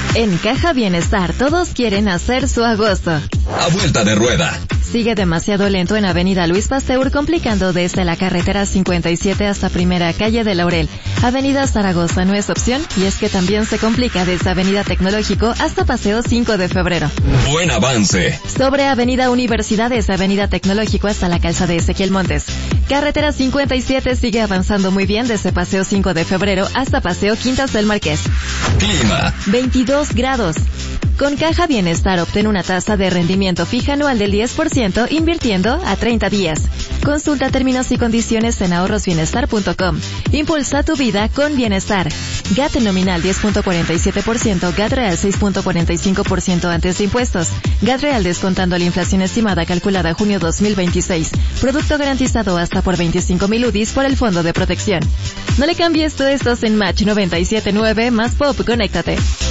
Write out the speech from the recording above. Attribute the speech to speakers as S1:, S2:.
S1: En Caja Bienestar todos quieren hacer su agosto.
S2: A vuelta de rueda.
S1: Sigue demasiado lento en Avenida Luis Pasteur, complicando desde la carretera 57 hasta Primera Calle de Laurel. Avenida Zaragoza no es opción, y es que también se complica desde Avenida Tecnológico hasta Paseo 5 de Febrero.
S2: Buen avance.
S1: Sobre Avenida Universidad desde Avenida Tecnológico hasta la calzada de Ezequiel Montes. Carretera 57 sigue avanzando muy bien desde Paseo 5 de Febrero hasta Paseo Quintas del Marqués.
S2: Clima.
S1: 22 grados. Con Caja Bienestar obtén una tasa de rendimiento fija anual del 10% invirtiendo a 30 días. Consulta términos y condiciones en ahorrosbienestar.com. Impulsa tu vida con bienestar. GAT nominal 10.47%, GAT real 6.45% antes de impuestos. GAT real descontando la inflación estimada calculada junio 2026. Producto garantizado hasta por 25,000 UDIs por el Fondo de Protección. No le cambies, tú estás en Match 97.9 más Pop, conéctate.